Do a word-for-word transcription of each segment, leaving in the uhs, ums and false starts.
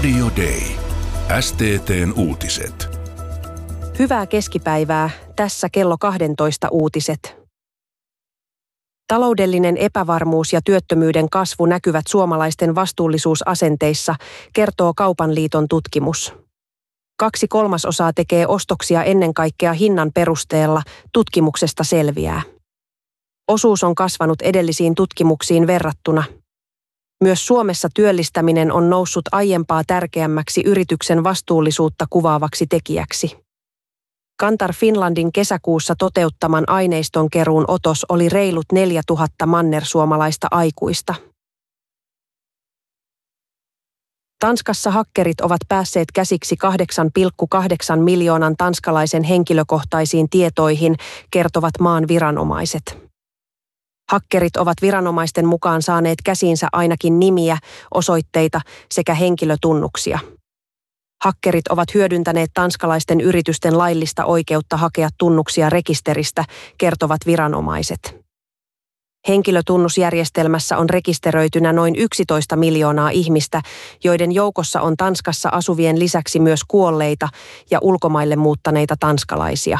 Radio Day. S T T:n uutiset. Hyvää keskipäivää. Tässä kello kaksitoista uutiset. Taloudellinen epävarmuus ja työttömyyden kasvu näkyvät suomalaisten vastuullisuusasenteissa, kertoo Kaupan liiton tutkimus. Kaksi kolmasosaa tekee ostoksia ennen kaikkea hinnan perusteella, tutkimuksesta selviää. Osuus on kasvanut edellisiin tutkimuksiin verrattuna. Myös Suomessa työllistäminen on noussut aiempaa tärkeämmäksi yrityksen vastuullisuutta kuvaavaksi tekijäksi. Kantar Finlandin kesäkuussa toteuttaman aineiston keruun otos oli reilut neljätuhatta mannersuomalaista aikuista. Tanskassa hakkerit ovat päässeet käsiksi kahdeksan pilkku kahdeksan miljoonan tanskalaisen henkilökohtaisiin tietoihin, kertovat maan viranomaiset. Hakkerit ovat viranomaisten mukaan saaneet käsiinsä ainakin nimiä, osoitteita sekä henkilötunnuksia. Hakkerit ovat hyödyntäneet tanskalaisten yritysten laillista oikeutta hakea tunnuksia rekisteristä, kertovat viranomaiset. Henkilötunnusjärjestelmässä on rekisteröitynä noin yksitoista miljoonaa ihmistä, joiden joukossa on Tanskassa asuvien lisäksi myös kuolleita ja ulkomaille muuttaneita tanskalaisia.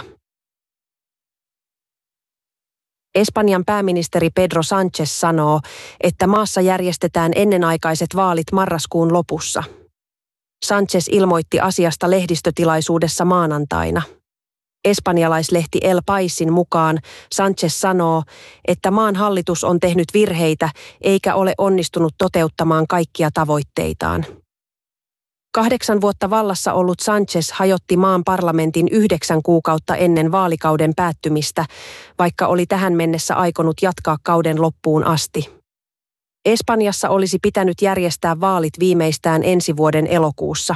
Espanjan pääministeri Pedro Sánchez sanoo, että maassa järjestetään ennenaikaiset vaalit marraskuun lopussa. Sánchez ilmoitti asiasta lehdistötilaisuudessa maanantaina. Espanjalaislehti El Paisin mukaan Sánchez sanoo, että maan hallitus on tehnyt virheitä eikä ole onnistunut toteuttamaan kaikkia tavoitteitaan. Kahdeksan vuotta vallassa ollut Sánchez hajotti maan parlamentin yhdeksän kuukautta ennen vaalikauden päättymistä, vaikka oli tähän mennessä aikonut jatkaa kauden loppuun asti. Espanjassa olisi pitänyt järjestää vaalit viimeistään ensi vuoden elokuussa.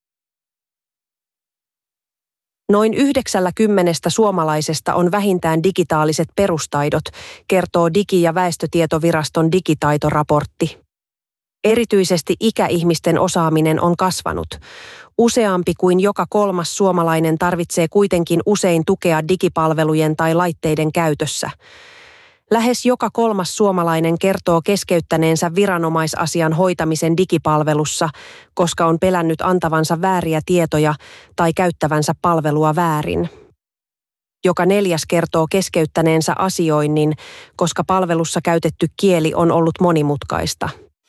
Noin yhdeksänkymmentä suomalaisesta on vähintään digitaaliset perustaidot, kertoo Digi- ja väestötietoviraston digitaitoraportti. Erityisesti ikäihmisten osaaminen on kasvanut. Useampi kuin joka kolmas suomalainen tarvitsee kuitenkin usein tukea digipalvelujen tai laitteiden käytössä. Lähes joka kolmas suomalainen kertoo keskeyttäneensä viranomaisasian hoitamisen digipalvelussa, koska on pelännyt antavansa vääriä tietoja tai käyttävänsä palvelua väärin. Joka neljäs kertoo keskeyttäneensä asioinnin, koska palvelussa käytetty kieli on ollut monimutkaista.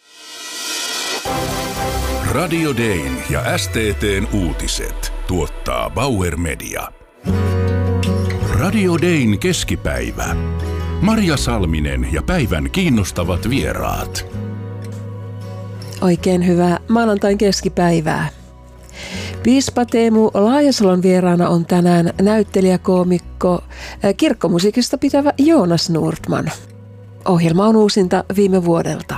Radio Dayn ja S T T:n uutiset tuottaa Bauer Media. Radio Dayn keskipäivä. Marja Salminen ja päivän kiinnostavat vieraat. Oikein hyvää maanantain keskipäivää. Piispa Teemu Laajasalon vieraana on tänään näyttelijäkoomikko, kirkkomusiikista pitävä Joonas Nordman. Ohjelma on uusinta viime vuodelta.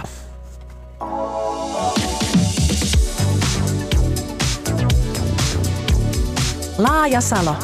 Laajasalo.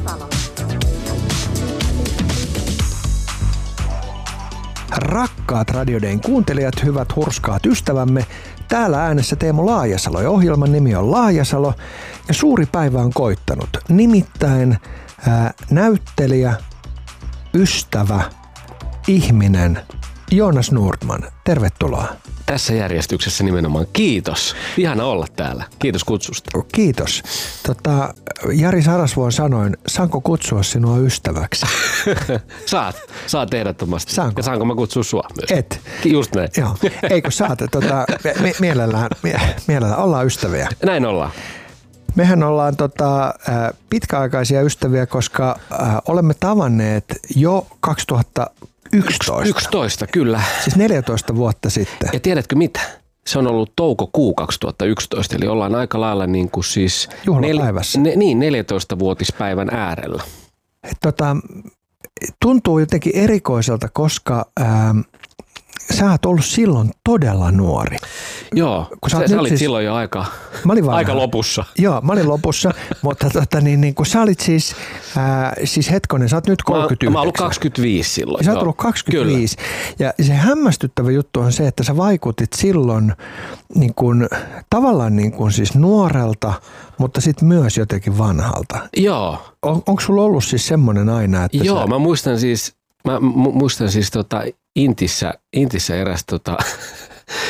Rakkaat Radio Dayn kuuntelijat, hyvät hurskaat ystävämme, täällä äänessä Teemu Laajasalo ja ohjelman nimi on Laajasalo ja suuri päivä on koittanut. Nimittäin ää, näyttelijä, ystävä, ihminen Joonas Nordman. Tervetuloa. Tässä järjestyksessä nimenomaan. Kiitos. Ihana olla täällä. Kiitos kutsusta. Kiitos. Tota, Jari Sarasvuon sanoin, saanko kutsua sinua ystäväksi? Saat. Saat ehdottomasti. Saanko? Ja saanko mä kutsua sua myös? Et. Just näin. Joo. Eikö saat? Tota, me, mielellään, mie, mielellään ollaan ystäviä. Näin ollaan. Mehän ollaan tota, pitkäaikaisia ystäviä, koska äh, olemme tavanneet jo kaksituhattayksitoista. yksitoista, kyllä. Siis neljätoista vuotta sitten. Ja tiedätkö mitä? Se on ollut toukokuu kaksituhattayksitoista, eli ollaan aika lailla niin kuin siis juhlapäivässä. Nel, ne, niin, neljätoistavuotispäivän äärellä. Et tota, tuntuu jotenkin erikoiselta, koska ähm, sä oot ollut silloin todella nuori. Joo, kun sä, sä olit siis, silloin jo aika, aika lopussa. Joo, mä olin lopussa, mutta tota, niin, niin, kun sä olit siis, ää, siis hetkonen, sä oot nyt kolmekymmentäyhdeksän. Mä, mä oon ollut kaksikymmentäviisi silloin. Sä oot ollut kaksikymmentäviisi. Kyllä. Ja se hämmästyttävä juttu on se, että sä vaikutit silloin niin kuin, tavallaan niin kuin siis nuorelta, mutta sitten myös jotenkin vanhalta. Joo. On, onko sulla ollut siis semmoinen aina, että Joo, sä... mä muistan siis, mä muistan siis tota Intissä, Intissä eräs tota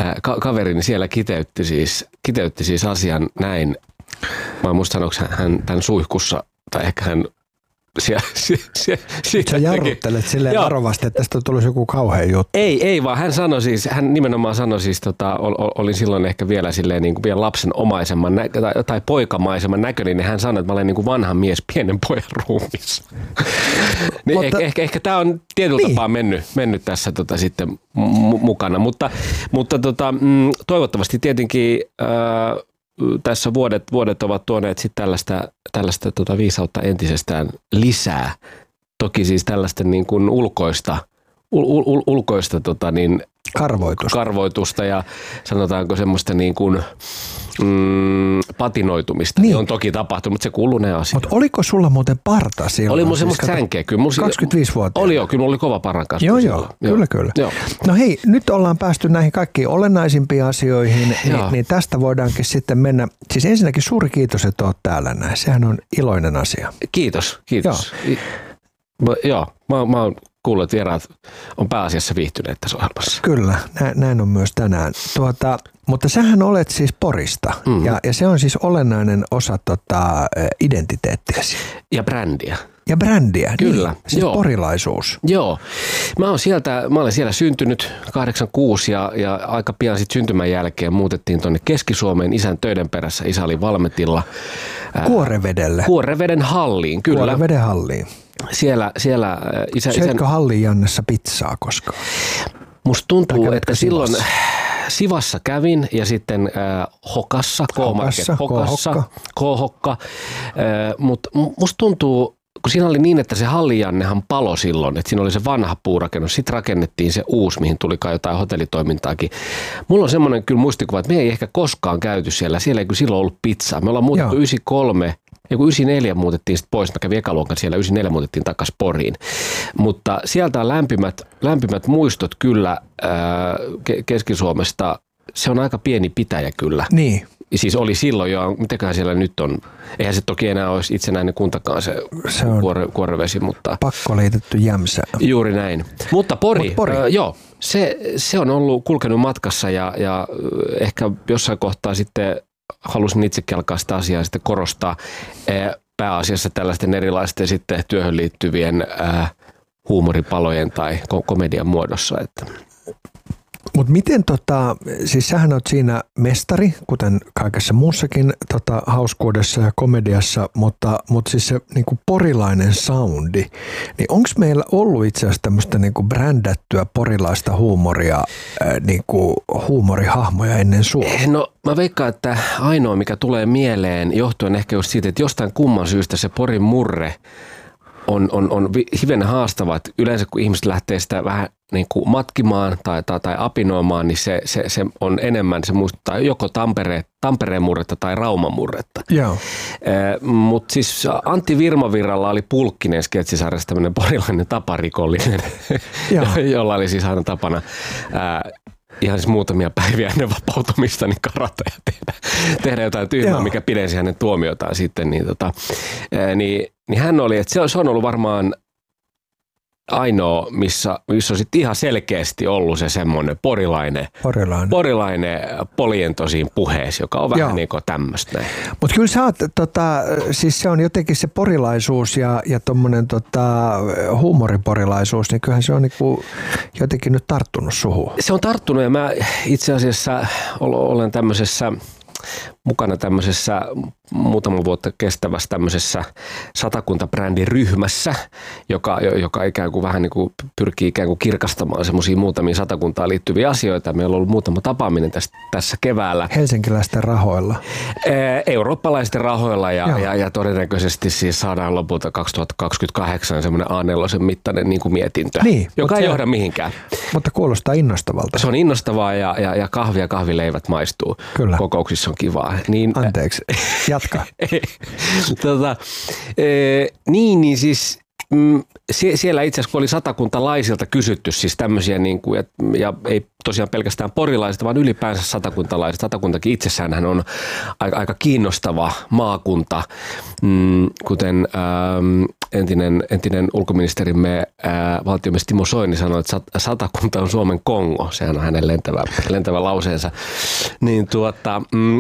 ka- kaverini siellä kiteytti siis, kiteytti siis asian näin. Mä en muista sanoiko hän tämän suihkussa, tai ehkä hän siellä, siellä, siellä Sä jarruttelet silleen joo. varovasti, että tästä tulisi joku kauhea juttu. Ei, ei vaan hän sanoi siis, hän nimenomaan sanoi siis, tota, olin silloin ehkä vielä silleen niin kuin vielä lapsen omaisemman nä- tai, tai poikamaisemman näköinen, niin hän sanoi, että mä olen niin kuin vanha mies pienen pojan ruumissa. niin Mutta, ehkä, ehkä, ehkä tämä on tietyllä niin. tapaa mennyt, mennyt tässä tota, sitten m- mukana, mutta, mutta tota, mm, toivottavasti tietenkin äh, tässä vuodet, vuodet ovat tuoneet sitten tällaista, tällaista tota viisautta entisestään lisää. Toki siis tällaista niin kuin ulkoista, ul, ul, ulkoista tota niin, karvoitusta. karvoitusta ja sanotaanko semmoista niin kuin, mm, patinoitumista. Niin. On toki tapahtunut, mutta se kuuluu ne asiat. Mutta oliko sulla muuten parta silloin? Oli mun semmoista siis sänkeä. Kyllä mun kaksikymmentäviisi vuotta. Oli joo, kyllä mulla oli kova parran kasvu. Joo, joo, joo, kyllä, kyllä. Joo. No hei, nyt ollaan päästy näihin kaikkiin olennaisimpiin asioihin, niin, niin tästä voidaankin sitten mennä. Siis ensinnäkin suuri kiitos, että oot täällä näin. Sehän on iloinen asia. Kiitos, kiitos. Joo, I, joo mä, mä oon kuullut, että vieraat on pääasiassa viihtyneet tässä ohjelmassa. Kyllä, näin, näin on myös tänään. Tuota, mutta sähän olet siis Porista mm-hmm. ja, ja se on siis olennainen osa tota, identiteettiäsi. Ja brändiä. Ja brändiä, kyllä. Niin, siis joo. porilaisuus. Joo, mä, oon sieltä, mä olen siellä syntynyt kahdeksankymmentäkuusi ja, ja aika pian sitten syntymän jälkeen muutettiin tuonne Keski-Suomeen isän töiden perässä. Isä oli Valmetilla. Kuorevedelle. Kuoreveden halliin, kyllä. Kuoreveden halliin. Siellä, siellä isä... Söitkö hallin Jannessa pizzaa koskaan? Musta tuntuu, että silloin Sivassa kävin ja sitten äh, Hokassa, K-Market Hokassa, K-Hokka, äh, mutta musta tuntuu, kun siinä oli niin, että se Hallijannehan palo silloin, että siinä oli se vanha puurakennus, sitten rakennettiin se uusi, mihin tuli kai jotain hotellitoimintaakin. Mulla on semmoinen kyllä muistikuva, että me ei ehkä koskaan käyty siellä, siellä ei kyllä silloin ollut pizzaa. Me ollaan muutettu yhdeksänkymmentäkolme, ja kun yhdeksänkymmentäneljä muutettiin sitten pois, mä kävin ekaluokan siellä, yhdeksänkymmentäneljä muutettiin takaisin Poriin. Mutta sieltä on lämpimät, lämpimät muistot kyllä ää, Keski-Suomesta. Se on aika pieni pitäjä kyllä. Niin. Siis oli silloin jo, mitäköhän siellä nyt on. Eihän se toki enää olisi itsenäinen kuntakaan se, se kuore, Kuorevesi, mutta... Pakkoliitetty Jämsä. Juuri näin. Mutta Pori, Mut Pori. Äh, joo, se, se on ollut kulkenut matkassa ja, ja ehkä jossain kohtaa sitten halusin itsekin alkaa sitä asiaa sitten korostaa äh, pääasiassa tällaisten erilaisten sitten työhön liittyvien äh, huumoripalojen tai komedian muodossa, että... Mutta miten, tota, siis sähän oot siinä mestari, kuten kaikessa muussakin tota, hauskuudessa ja komediassa, mutta, mutta siis se niinku porilainen soundi, niin onko meillä ollut itse asiassa tämmöistä niinku brändättyä porilaista huumoria, ää, niinku huumorihahmoja ennen sua? No mä veikkaan, että ainoa mikä tulee mieleen johtuen ehkä just siitä, että jostain kumman syystä se Porin murre on, on, on hivenen haastava, että yleensä kun ihmiset lähtee sitä vähän niin kuin matkimaan tai, tai, tai apinoimaan, niin se, se, se on enemmän, se muistuttaa joko Tampere, Tampereen murretta tai Rauman murretta. Joo. Eh, mutta siis Antti Virmavirralla oli Pulkkinen sketsisarjassa tämmöinen porilainen taparikollinen, jolla oli siis aina tapana ää, ihan siis muutamia päiviä ennen vapautumista niin karata ja tehdä, tehdä jotain tyhmää, Joo. mikä pidensi hänen tuomiotaan sitten. Niin, tota, ää, niin, niin hän oli, että se, se on ollut varmaan ainoa, missä, missä on sitten ihan selkeästi ollut se semmoinen porilainen, porilainen. porilainen poliento siinä puheessa, joka on vähän Joo. niin kuin tämmöistä. Mutta kyllä sä oot, tota, siis se on jotenkin se porilaisuus ja, ja tommonen tota, huumoriporilaisuus, niin kyllähän se on niinku jotenkin nyt tarttunut suhun. Se on tarttunut ja mä itse asiassa olen tämmöisessä mukana tämmöisessä muutama vuotta kestävässä tämmöisessä satakuntabrändiryhmässä, joka, joka ikään kuin vähän niin kuin pyrkii ikään kuin kirkastamaan semmoisia muutamia satakuntaan liittyviä asioita. Meillä on ollut muutama tapaaminen tässä, tässä keväällä. Helsinkiläisten rahoilla. Eurooppalaisten rahoilla ja, ja, ja todennäköisesti siis saadaan lopulta kaksituhattakaksikymmentäkahdeksan semmoinen A neljä mittainen niin kuin mietintö, niin, joka ei se, johda mihinkään. Mutta kuulostaa innostavalta. Se on innostavaa ja, ja, ja kahvi ja kahvileivät maistuu. Kyllä. Kokouksissa on kivaa. Niin, Anteeksi, jatka. tota, e, niin, niin siis mm, sie, siellä itse asiassa kun oli satakuntalaisilta kysytty siis tämmöisiä, niin kuin, ja, ja ei tosiaan pelkästään porilaisilta, vaan ylipäänsä satakuntalaiset. Satakuntakin itsessään on aika, aika kiinnostava maakunta, mm, kuten ähm, entinen, entinen ulkoministerimme äh, valtiomies Timo Soini sanoi, että sat, Satakunta on Suomen Kongo. Sehän on hänen lentävä, lentävä lauseensa. Niin tuota... Mm,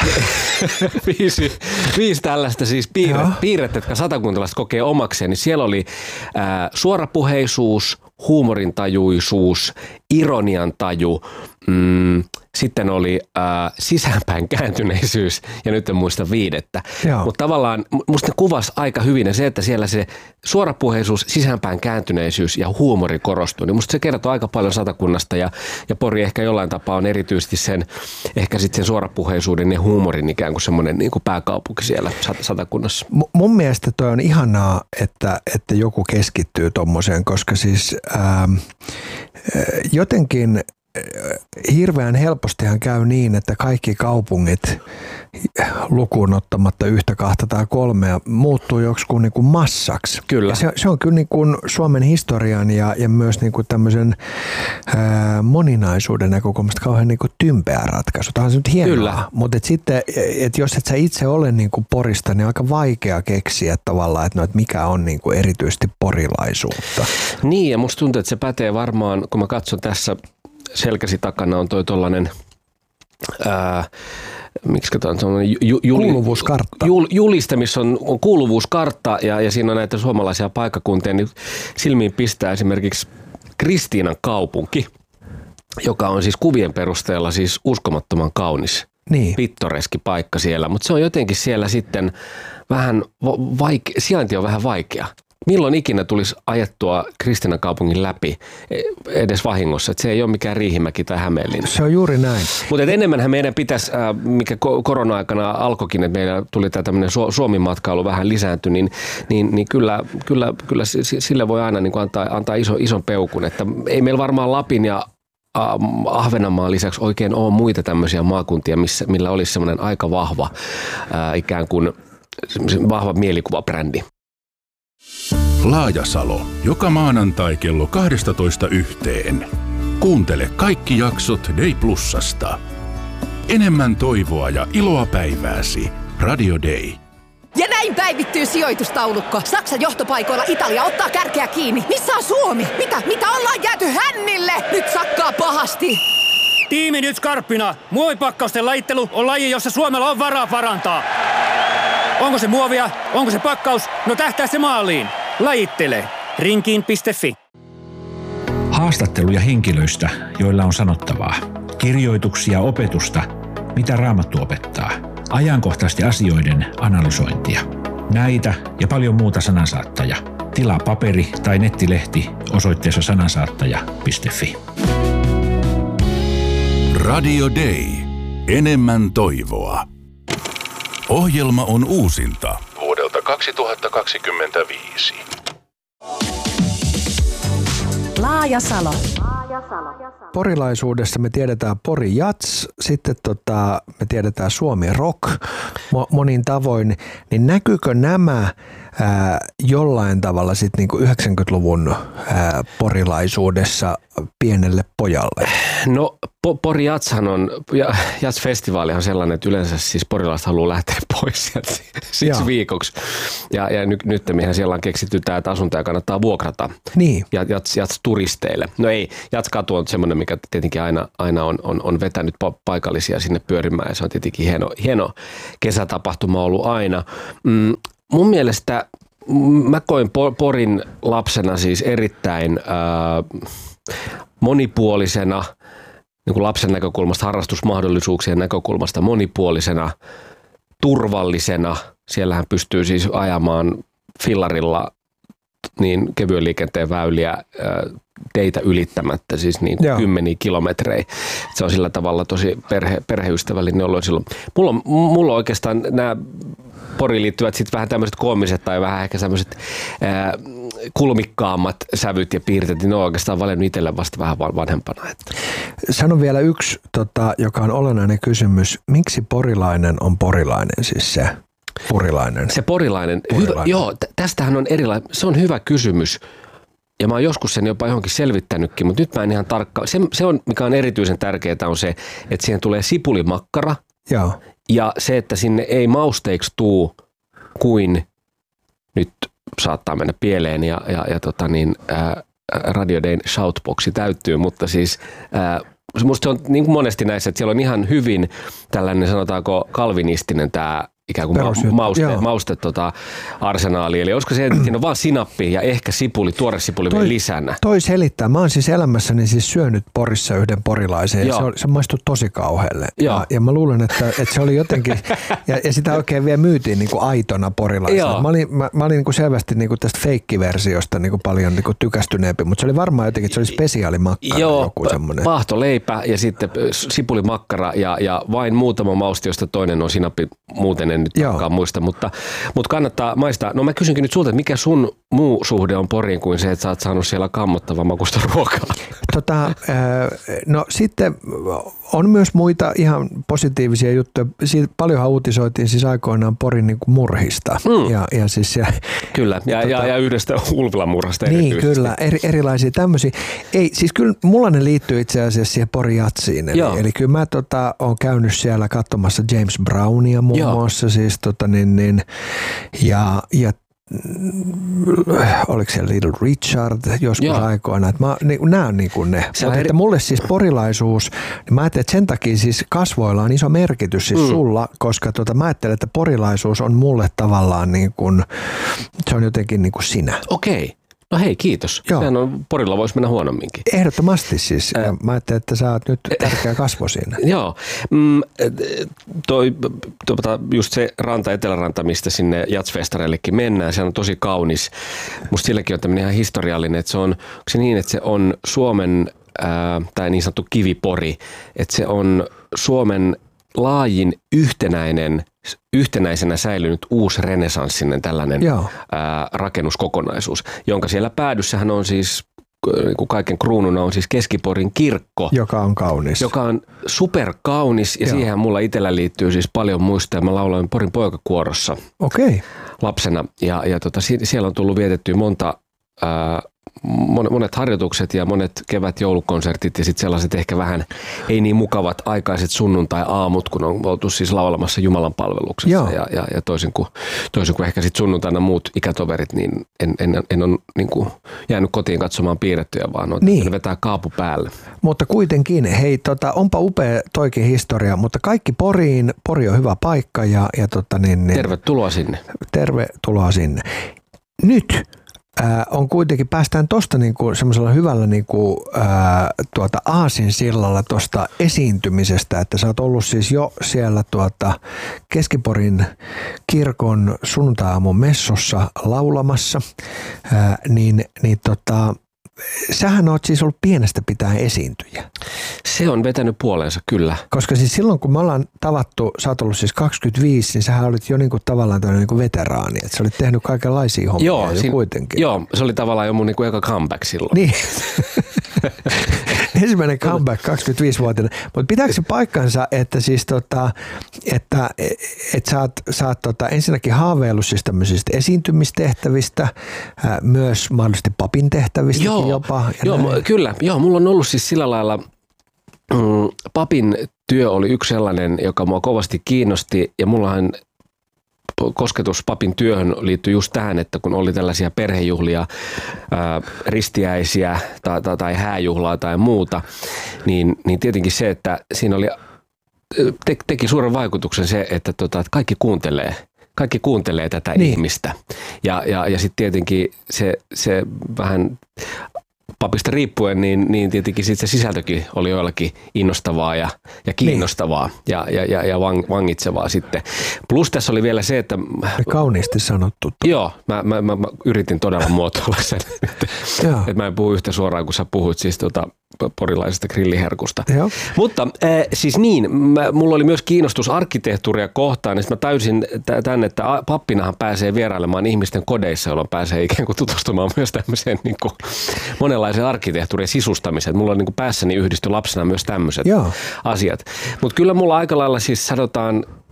viisi, viisi tällaista siis piirre, piirrettä, jotka satakuntalaiset kokee omakseen, niin siellä oli ää, suorapuheisuus, huumorintajuisuus, ironiantaju, mm, sitten oli ää, sisäänpäin kääntyneisyys ja nyt en muista viidettä. Mutta tavallaan musta ne kuvasi aika hyvin ja se, että siellä se suorapuheisuus, sisäänpäin kääntyneisyys ja huumori korostuu, niin musta se kertoo aika paljon Satakunnasta ja, ja Pori ehkä jollain tapaa on erityisesti sen, ehkä sitten sen suorapuheisuuden ja huumorin ikään kuin semmoinen niin kuin pääkaupunki siellä Satakunnassa. M- mun mielestä toi on ihanaa, että, että joku keskittyy tommoseen, koska siis ää, jotenkin hirveän helpostihan käy niin, että kaikki kaupungit lukuun ottamatta yhtä, kahta tai kolmea muuttuu joksikin niin kuin massaksi. Kyllä. Se, se on kyllä niin kuin Suomen historian ja, ja myös niin kuin tämmöisen ää, moninaisuuden näkökulmasta kauhean niin kuin tympeä ratkaisu. Tämä on se nyt hienoa, kyllä. Mutta et sitten, et jos et sä itse ole niin kuin Porista, niin aika vaikea keksiä tavallaan, että, no, että mikä on niin kuin erityisesti porilaisuutta. Niin, ja musta tuntuu, että se pätee varmaan, kun mä katson tässä selkäsi takana on toi tollainen, ää, miksi katsotaan, semmoinen ju, ju, kuuluvuuskartta. Jul, juliste, missä on, on kuuluvuuskartta ja, ja siinä on näitä suomalaisia paikkakuntia, niin silmiin pistää esimerkiksi Kristiinan kaupunki, joka on siis kuvien perusteella siis uskomattoman kaunis, niin. pittoreski paikka siellä, mutta se on jotenkin siellä sitten vähän vaike- sijainti on vähän vaikea. Milloin ikinä tulisi ajettua Kristiinan kaupungin läpi edes vahingossa, että se ei ole mikään Riihimäki tai Hämeenlinna. Se on juuri näin. Mutta enemmänhän meidän pitäisi, mikä korona-aikana alkoikin, että meillä tuli tämä tämmöinen Suomi-matkailu vähän lisääntyi, niin, niin, niin kyllä, kyllä, kyllä sille voi aina niin kuin antaa, antaa iso, ison peukun, että ei meillä varmaan Lapin ja Ahvenanmaan lisäksi oikein ole muita tämmöisiä maakuntia, missä, millä olisi semmoinen aika vahva ää, ikään kuin vahva mielikuvabrändi. Laajasalo. Joka maanantai kello kaksitoista yhteen. Kuuntele kaikki jaksot Day Plusasta. Enemmän toivoa ja iloa päivääsi. Radio Day. Ja näin päivittyy sijoitustaulukko. Saksan johtopaikoilla Italia ottaa kärkeä kiinni. Missä on Suomi? Mitä? Mitä ollaan jääty hännille? Nyt sakkaa pahasti. Tiimi nyt skarppina. Muovipakkausten lajittelu on laji, jossa Suomella on varaa parantaa. Onko se muovia? Onko se pakkaus? No tähtää se maaliin. Lajittele. Rinkiin piste fi. Haastatteluja henkilöistä, joilla on sanottavaa. Kirjoituksia opetusta, mitä Raamattu opettaa. Ajankohtaisten asioiden analysointia. Näitä ja paljon muuta Sanansaattaja. Tilaa paperi- tai nettilehti osoitteessa sanansaattaja piste fi. Radio Day. Enemmän toivoa. Ohjelma on uusinta vuodelta kaksituhattakaksikymmentäviisi. Laajasalo. Porilaisuudessa me tiedetään Pori Jats, sitten tota, me tiedetään Suomi Rock mo- monin tavoin. Niin näkyykö nämä ää, jollain tavalla sitten niinku yhdeksänkymmentäluvun ää, porilaisuudessa pienelle pojalle? No po- Pori Jatshan on, Jats-festivaali on sellainen, että yleensä siis porilaiset haluaa lähteä pois sieltä siksi Jaa. viikoksi. Ja, ja nyt, nyt mihän siellä on keksitty tämä, että asuntoja kannattaa vuokrata niin. ja Jats, Jats turisteille. No ei, Jats-katu on semmoinen, mikä tietenkin aina, aina on, on, on vetänyt paikallisia sinne pyörimään ja se on tietenkin hieno, hieno kesätapahtuma ollut aina. Mm, mun mielestä mä koin Porin lapsena siis erittäin äh, monipuolisena, niin kuin lapsen näkökulmasta, harrastusmahdollisuuksien näkökulmasta monipuolisena, turvallisena. Siellähän pystyy siis ajamaan fillarilla niin kevyen liikenteen väyliä teitä ylittämättä, siis niin kuin kymmeniä kilometrejä. Se on sillä tavalla tosi perhe, perheystävällinen ollut silloin. Mulla on, mulla on oikeastaan nämä Poriin liittyvät sitten vähän tämmöiset koomiset tai vähän ehkä tämmöiset ää, kulmikkaammat sävyt ja piirteet, niin ne on oikeastaan valinnut itselle vasta vähän vanhempana. Että. Sano vielä yksi, tota, joka on olennainen kysymys. Miksi porilainen on porilainen siis se? Porilainen. Se porilainen. Porilainen. Hyvä, joo, tästähän on erilainen. Se on hyvä kysymys. Ja mä oon joskus sen jopa johonkin selvittänytkin, mutta nyt mä en ihan tarkkaan. Se, se on, mikä on erityisen tärkeää, on se, että siihen tulee sipulimakkara. Joo. Ja se, että sinne ei mausteiksi tuu kuin nyt saattaa mennä pieleen ja, ja, ja tota niin, ää, Radio Dayn shoutboxi täyttyy, mutta siis ää, musta se on niin kuin monesti näissä, että siellä on ihan hyvin tällainen sanotaanko kalvinistinen tämä ikään kuin ma- mauste, mauste tota, arsenaali. Eli olisiko se, että siinä on vaan sinappi ja ehkä sipuli, tuore sipuli toi, lisänä? Toi selittää. Mä oon siis elämässäni siis syönyt Porissa yhden porilaisen ja se, se maistui tosi kauhealle. Ja, ja mä luulen, että, että se oli jotenkin, ja, ja sitä oikein vielä myytiin niin kuin aitona porilaisena. Mä olin, mä, mä olin niin kuin selvästi niin kuin tästä feikkiversiosta niin kuin paljon niin kuin tykästyneempi, mutta se oli varmaan jotenkin, että se oli spesiaalimakkara. Joo, joku semmoinen. Paahtoleipä ja sitten sipulimakkara ja, ja vain muutama mausti, josta toinen on sinappi, muuten en nyt tarkkaan muista, mutta, mutta kannattaa maistaa. No mä kysynkin nyt sulta, että mikä sun muu suhde on Poriin kuin se, että sä oot saanut siellä kammottavan makusta ruokaa? Tota, no sitten on myös muita ihan positiivisia juttuja. Siitä paljonhan uutisoitiin siis aikoinaan Porin niin kuin murhista. Mm. Ja, ja siis siellä, kyllä, ja, tota, ja, ja yhdestä Ulvilan murhasta niin, erityisesti. Niin, kyllä, eri, erilaisia tämmöisiä. Ei, siis kyllä mulla ne liittyy itse asiassa siihen Porin Jatsiin. Eli, eli kyllä mä tota, oon käynyt siellä katsomassa James Brownia muun Joo. muassa. Siis, tota, niin, niin, ja, ja oliko se Little Richard joskus Joo. aikoina. Että mä, niin, nämä on niin kuin ne. Mutta eri... mulle siis porilaisuus, niin mä ajattelin, että sen takia siis kasvoilla on iso merkitys siis mm. sulla, koska tota, mä ajattelen, että porilaisuus on mulle tavallaan niin kuin, se on jotenkin niin kuin sinä. Okei. Okay. No hei, kiitos. Sehän on, Porilla voisi mennä huonomminkin. Ehdottomasti siis. Äh, mä ajattelin, että sä oot nyt tärkeä kasvo siinä. Joo. Mm, toi, tuota, just se ranta, Eteläranta, mistä sinne Jatsfestareillekin mennään, se on tosi kaunis. Musta silläkin on tämmöinen ihan historiallinen, että se on, onko se niin, että se on Suomen, ää, tai niin sanottu kivipori, että se on Suomen laajin yhtenäinen yhtenäisenä säilynyt uusi renesanssinen tällainen ää, rakennuskokonaisuus, jonka siellä päädyssähän on siis, niin kuin kaiken kruununa on siis Keski-Porin kirkko. Joka on kaunis. Joka on superkaunis ja Joo. siihen mulla itsellä liittyy siis paljon muistoja. Mä lauloin Porin poikakuorossa okay. lapsena ja, ja tota, siellä on tullut vietettyä monta ää, monet harjoitukset ja monet kevät-joulukonsertit ja sitten sellaiset ehkä vähän ei niin mukavat aikaiset sunnuntai-aamut, kun on oltu siis laulamassa Jumalan palveluksessa. Ja, ja, ja toisin, kuin, toisin kuin ehkä sitten sunnuntaina muut ikätoverit, niin en, en, en ole niin kuin jäänyt kotiin katsomaan piirrettyjä, vaan on niin. vetää kaapu päälle. Mutta kuitenkin, hei, tota, onpa upea toikin historia, mutta kaikki Poriin, Pori on hyvä paikka ja, ja tota, niin, niin, tervetuloa sinne. Tervetuloa sinne. Nyt Äh, on kuitenkin, päästään tuosta niinku semmoisella hyvällä niinku, äh, tuota aasinsillalla tuosta esiintymisestä, että sä oot ollut siis jo siellä tuota Keski-Porin kirkon sunnuntai-aamun messossa laulamassa, äh, niin, niin tota, sähän oot siis ollut pienestä pitäen esiintyjä. Se on vetänyt puoleensa, kyllä. Koska siis silloin, kun me ollaan tavattu, sä oot ollut siis kaksikymmentäviisi, niin sähän olit jo niinku tavallaan tämmöinen niinku veteraani, että sä olit tehnyt kaikenlaisia hommia joo, jo siinä, kuitenkin. Joo, se oli tavallaan jo mun niinku eka comeback silloin. Niin. Ensimmäinen comeback kaksikymmentäviisivuotiaana. Mutta pitääkö se paikkansa, että siis tota, että et sä oot, sä oot tota, ensinnäkin haaveillut siis tämmöisistä esiintymistehtävistä, ää, myös mahdollisesti papin tehtävistä jopa. Joo, näin. Kyllä. Joo, mulla on ollut siis sillä lailla, mm, papin työ oli yksi sellainen, joka mua kovasti kiinnosti ja mullahan kosketus papin työhön liittyy just tähän, että kun oli tällaisia perhejuhlia, ää, ristiäisiä tai, tai, tai hääjuhlaa tai muuta, niin, niin tietenkin se, että siinä oli, te, teki suuren vaikutuksen se, että, tota, että kaikki kuuntelee. Kaikki kuuntelee tätä niin. ihmistä. Ja, ja, ja sitten tietenkin se, se vähän papista riippuen, niin, niin tietenkin sit se sisältökin oli joillakin innostavaa ja, ja kiinnostavaa niin. ja, ja, ja, ja vang, vangitsevaa sitten. Plus tässä oli vielä se, että kauniisti sanottu. Joo, mä, mä, mä, mä yritin todella muotoilla sen, että, että mä en puhu yhtä suoraan, kun sä puhuit siis tota porilaisesta grilliherkusta. Joo. Mutta äh, siis niin, mä, mulla oli myös kiinnostus arkkitehtuuria kohtaan, niin mä täysin tänne, että pappinahan pääsee vierailemaan ihmisten kodeissa, jolloin pääsee ikään kuin tutustumaan myös tämmöiseen niin kuin monenlaisen arkkitehtuurin sisustamiseen. Mulla on niin kuin päässäni yhdisty lapsena myös tämmöiset Joo. asiat. Mutta kyllä mulla aika lailla siis sanotaan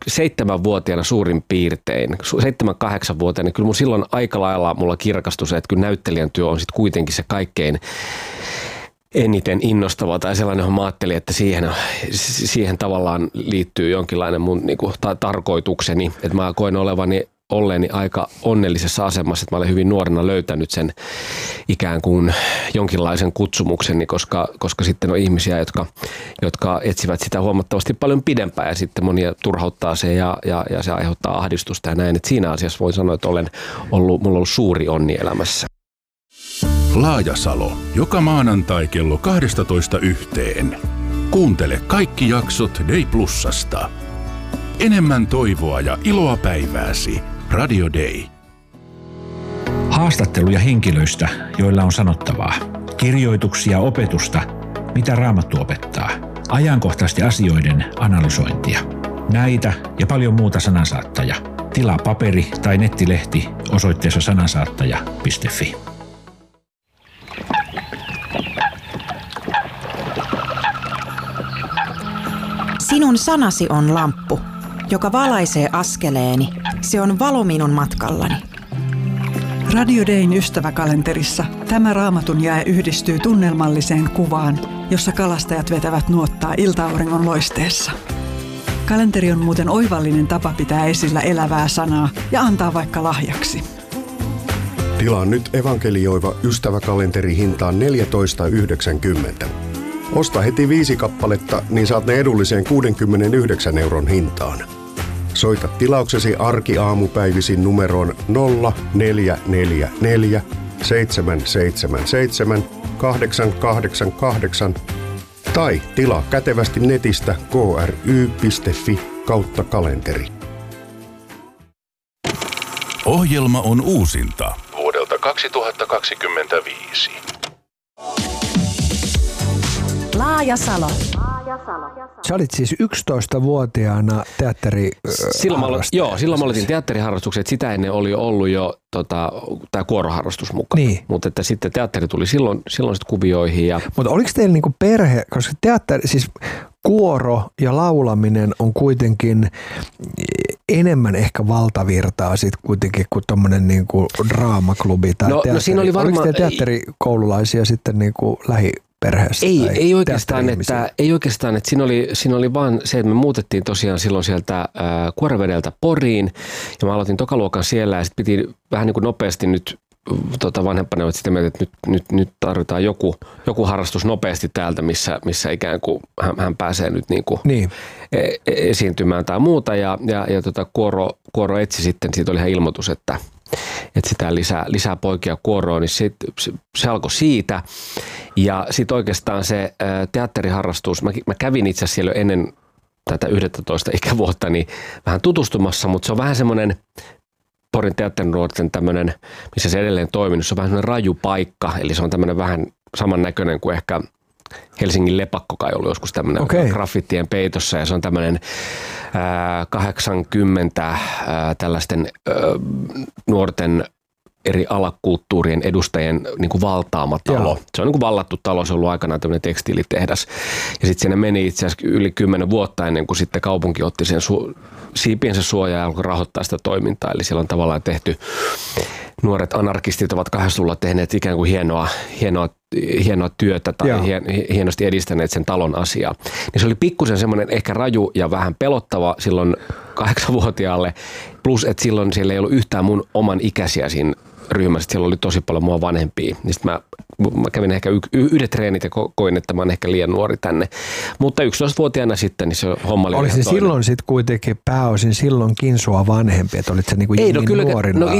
seitsemänvuotiaana suurin piirtein, seitsemän kahdeksanvuotiaana, niin kyllä mun silloin aika lailla mulla kirkastui se, että kyllä näyttelijän työ on sitten kuitenkin se kaikkein eniten innostava tai sellainen, johon mä ajattelin, että siihen, siihen tavallaan liittyy jonkinlainen mun niin kuin, ta- tarkoitukseni, että mä koen olevani olleeni aika onnellisessa asemassa, että mä olen hyvin nuorena löytänyt sen ikään kuin jonkinlaisen kutsumukseni, koska, koska sitten on ihmisiä, jotka, jotka etsivät sitä huomattavasti paljon pidempään ja sitten monia turhauttaa se ja, ja, ja se aiheuttaa ahdistusta ja näin. Että siinä asiassa voin sanoa, että olen ollut, mulla on ollut suuri onni elämässä. Laajasalo. Joka maanantai kello kaksitoista yhteen. Kuuntele kaikki jaksot Day Plusasta. Enemmän toivoa ja iloa päivääsi. Radio Day. Haastatteluja henkilöistä, joilla on sanottavaa. Kirjoituksia opetusta, mitä Raamattu opettaa. Ajankohtaisten asioiden analysointia. Näitä ja paljon muuta Sanansaattaja. Tilaa paperi- tai nettilehti osoitteessa sanansaattaja piste fi. Sinun sanasi on lamppu, joka valaisee askeleeni. Se on valo minun matkallani. Radio Dayn ystäväkalenterissa tämä Raamatun jae yhdistyy tunnelmalliseen kuvaan, jossa kalastajat vetävät nuottaa ilta-auringon loisteessa. Kalenteri on muuten oivallinen tapa pitää esillä elävää sanaa ja antaa vaikka lahjaksi. Tilaa nyt evankelioiva ystäväkalenteri hintaan neljätoista yhdeksänkymmentä. Osta heti viisi kappaletta, niin saat ne edulliseen kuudenkymmenenyhdeksän euron hintaan. Soita tilauksesi arkiaamupäivisin numeroon nolla neljä neljä neljä seitsemän seitsemän seitsemän kahdeksan kahdeksan kahdeksan tai tilaa kätevästi netistä k r y piste f i kautta kalenteri. Ohjelma on uusinta vuodelta kaksituhattakaksikymmentäviisi. Laajasalo. Sä olit siis yksitoistavuotiaana teatteri silloin alo- Joo, silloin mä aloitin teatteriharrastukset. Sitä ennen oli ollut jo tota, tämä kuoroharrastus mukaan. Niin. Mutta että sitten teatteri tuli silloin, silloin sit kuvioihin. Ja... Mutta oliko teillä niinku perhe, koska teatteri, siis kuoro ja laulaminen on kuitenkin enemmän ehkä valtavirtaa sit kuitenkin kuin tommonen niinku draamaklubi tai no, teatteri. No siinä oli varmaan... Oliko te teatterikoululaisia sitten niinku lähi... Perheestä ei, ei, oikeastaan, että, ei oikeastaan, että siinä oli, siinä oli vaan se, että me muutettiin tosiaan silloin sieltä äh, Kuorevedeltä Poriin ja mä aloitin tokaluokan siellä ja sitten piti vähän niin kuin nopeasti nyt tota vanhempana ovat sitä mieltä, että nyt, nyt, nyt tarvitaan joku, joku harrastus nopeasti täältä, missä, missä ikään kuin hän, hän pääsee nyt niin kuin niin. E- esiintymään tai muuta ja, ja, ja tota Kuoro, Kuoro etsi sitten, siitä oli ihan ilmoitus, että etsitään lisää, lisää poikia kuoroon, niin sit, se, se alkoi siitä. Ja sitten oikeastaan se ä, teatteriharrastus, mä, mä kävin itse asiassa siellä ennen tätä yksitoista ikävuotta niin vähän tutustumassa, mutta se on vähän semmoinen Porin teatterinuorten tämmöinen, missä se edelleen toiminut, se on vähän semmoinen raju paikka, eli se on tämmöinen vähän samannäköinen kuin ehkä Helsingin Lepakko kai ollut joskus tämmöinen okay. graffitien peitossa ja se on tämmöinen ää, kahdeksankymmentä ää, tällaisten ää, nuorten eri alakulttuurien edustajien niin kuin valtaama talo. Joo. Se on niin kuin vallattu talo, se on ollut aikanaan tämmöinen tekstiilitehdas. Ja sitten siinä meni itse asiassa yli kymmenen vuotta ennen kuin sitten kaupunki otti sen su- siipiensä suojaa ja alkoi rahoittaa sitä toimintaa. Eli siellä on tavallaan tehty, nuoret anarkistit ovat kahdeksankymmentäluvulla tehneet ikään kuin hienoa, hienoa, hienoa työtä tai Joo. hienosti edistäneet sen talon asiaa. Niin se oli pikkusen semmoinen ehkä raju ja vähän pelottava silloin kahdeksanvuotiaalle. Plus, että silloin siellä ei ollut yhtään mun oman ikäisiä siinä ryhmässä. Siellä oli tosi paljon mua vanhempia. Niin mä, mä kävin ehkä y- yhdet treenit ja ko- koin, että mä oon ehkä liian nuori tänne. Mutta yksitoistavuotiaana sitten, niin se homma oli Oli se silloin sitten kuitenkin pääosin silloinkin sua vanhempi, että olit se niinku ei, no kyllä, nuorina? No